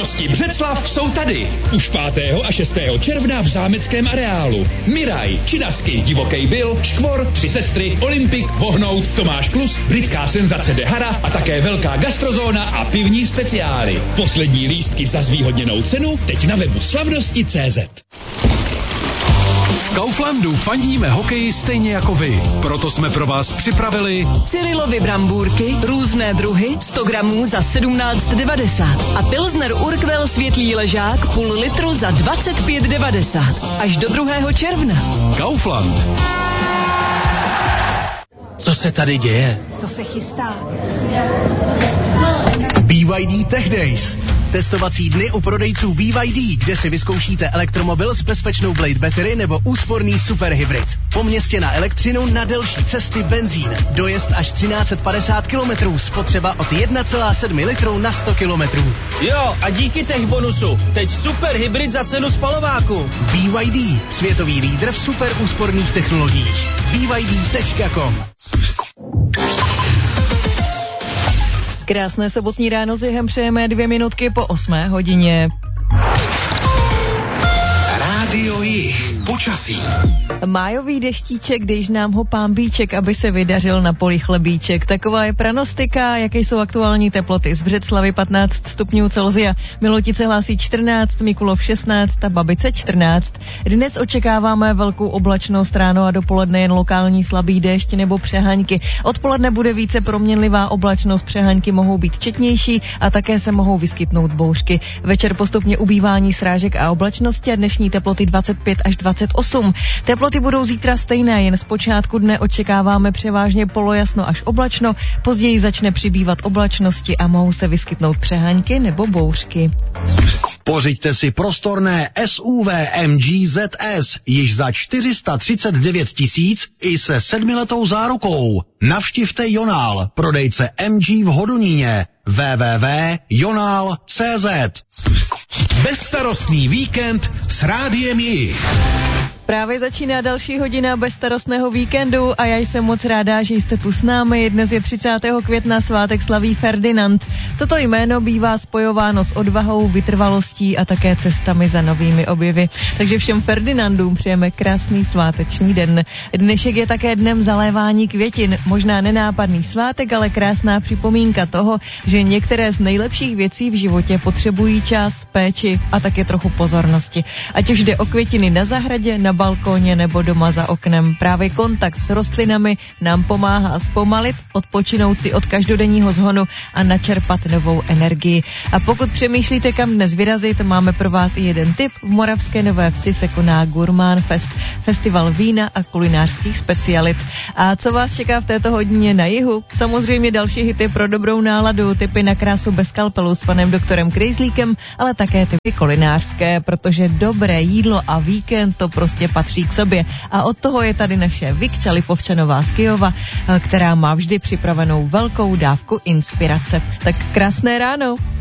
Slavnosti Břeclav jsou tady. Už 5. a 6. června v Zámeckém areálu. Miraj, Činasky, Divoký Bill, Škvor, Tři sestry, Olympik, Vohnout, Tomáš Klus, britská senzace Dehara a také velká gastrozóna a pivní speciály. Poslední lístky za zvýhodněnou cenu teď na webu slavnosti.cz. V Kauflandu fandíme hokeji stejně jako vy. Proto jsme pro vás připravili Cyrilovy brambůrky, různé druhy, 100 gramů za 17,90 a Pilsner Urquell světlý ležák půl litru za 25,90 až do 2. června. Kaufland. Co se tady děje? Co se chystá? BYD Tech Days. Testovací dny u prodejců BYD, kde si vyzkoušíte elektromobil s bezpečnou Blade Battery nebo úsporný superhybrid. Po městě na elektřinu, na delší cesty benzín. Dojezd až 1350 km, spotřeba od 1,7 litru na 100 km. Jo, a díky tech bonusu, teď superhybrid za cenu spalováku. BYD, světový lídr v super úsporných technologiích. BYD.com. Krásné sobotní ráno s Jihem přejeme 2 minutky po 8 hodině. Rádio Jih. Počasí. Májový deštíček, když nám ho Pámbíček, aby se vydařil na poli chlebíček. Taková je pranostika, jaké jsou aktuální teploty. Z Břeclavy 15 stupňů Celsia, Milotice hlásí 14, Mikulov 16 a Babice 14. Dnes očekáváme velkou oblačnost, ráno a dopoledne jen lokální slabý déšť nebo přehaňky. Odpoledne bude více proměnlivá oblačnost, přehaňky mohou být četnější a také se mohou vyskytnout bouřky. Večer postupně ubývání srážek a oblačnosti a dnešní teploty 25 až 28. Teploty budou zítra stejné, jen z počátku dne očekáváme převážně polojasno až oblačno, později začne přibývat oblačnosti a mohou se vyskytnout přehaňky nebo bouřky. Pořiďte si prostorné SUV MG ZS již za 439 000 i se 7letou zárukou. Navštivte Jonál, prodejce MG v Hodoníně. www.jonal.cz. Bezstarostný víkend s Rádiem Jih. Právě začíná další hodina bezstarostného víkendu a já jsem moc ráda, že jste tu s námi. Dnes je 30. května, svátek slaví Ferdinand. Toto jméno bývá spojováno s odvahou, vytrvalostí a také cestami za novými objevy. Takže všem Ferdinandům přejeme krásný sváteční den. Dnešek je také dnem zalévání květin. Možná nenápadný svátek, ale krásná připomínka toho, že některé z nejlepších věcí v životě potřebují čas, péči a také trochu pozornosti. Ať už jde o květiny na zahradě, na balkóně nebo doma za oknem. Právě kontakt s rostlinami nám pomáhá zpomalit, odpočinout si od každodenního zhonu a načerpat novou energii. A pokud přemýšlíte, kam dnes vyrazit, máme pro vás i jeden tip. V Moravské Nové Vsi se koná Gurmán Fest, festival vína a kulinářských specialit. A co vás čeká v této hodině na jihu? Samozřejmě další hity pro dobrou náladu, tipy na krásu bez kalpelu s panem doktorem Krejzlíkem, ale také tipy kulinářské, protože dobré jídlo a víkend to prostě patří k sobě. A od toho je tady naše Vikča Lipovčanová z Kyjova, která má vždy připravenou velkou dávku inspirace. Tak krásné ráno.